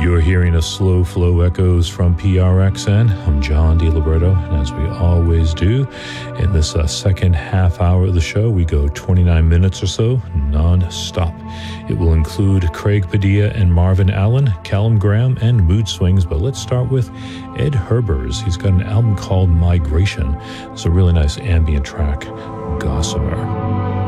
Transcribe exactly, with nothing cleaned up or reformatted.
You're hearing a slow flow echoes from P R X N. I'm John DiLiberto, and as we always do, in this uh, second half hour of the show, we go twenty-nine minutes or so, non-stop. It will include Craig Padilla and Marvin Allen, Callum Graham, and Mood Swings, but let's start with Ed Herbers. He's got an album called Migration. It's a really nice ambient track, Gossamer.